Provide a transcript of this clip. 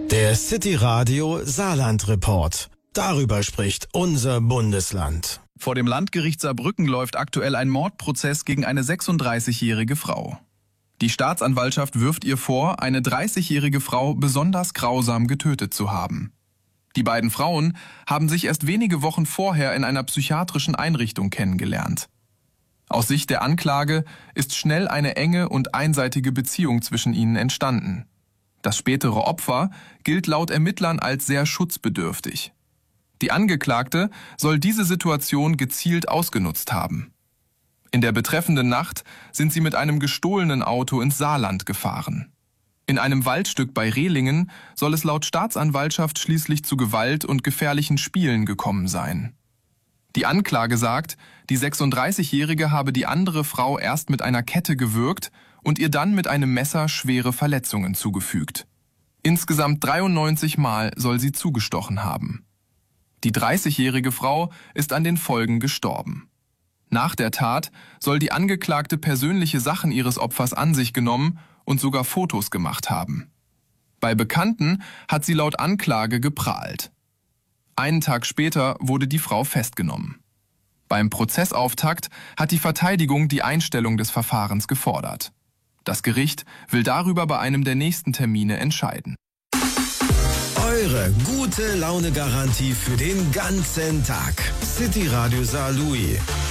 Der City Radio Saarland Report. Darüber spricht unser Bundesland. Vor dem Landgericht Saarbrücken läuft aktuell ein Mordprozess gegen eine 36-jährige Frau. Die Staatsanwaltschaft wirft ihr vor, eine 30-jährige Frau besonders grausam getötet zu haben. Die beiden Frauen haben sich erst wenige Wochen vorher in einer psychiatrischen Einrichtung kennengelernt. Aus Sicht der Anklage ist schnell eine enge und einseitige Beziehung zwischen ihnen entstanden. Das spätere Opfer gilt laut Ermittlern als sehr schutzbedürftig. Die Angeklagte soll diese Situation gezielt ausgenutzt haben. In der betreffenden Nacht sind sie mit einem gestohlenen Auto ins Saarland gefahren. In einem Waldstück bei Rehlingen soll es laut Staatsanwaltschaft schließlich zu Gewalt und gefährlichen Spielen gekommen sein. Die Anklage sagt, die 36-Jährige habe die andere Frau erst mit einer Kette gewürgt und ihr dann mit einem Messer schwere Verletzungen zugefügt. Insgesamt 93 Mal soll sie zugestochen haben. Die 30-jährige Frau ist an den Folgen gestorben. Nach der Tat soll die Angeklagte persönliche Sachen ihres Opfers an sich genommen und sogar Fotos gemacht haben. Bei Bekannten hat sie laut Anklage geprahlt. Einen Tag später wurde die Frau festgenommen. Beim Prozessauftakt hat die Verteidigung die Einstellung des Verfahrens gefordert. Das Gericht will darüber bei einem der nächsten Termine entscheiden. Eure gute Laune-Garantie für den ganzen Tag. City Radio Saarlouis.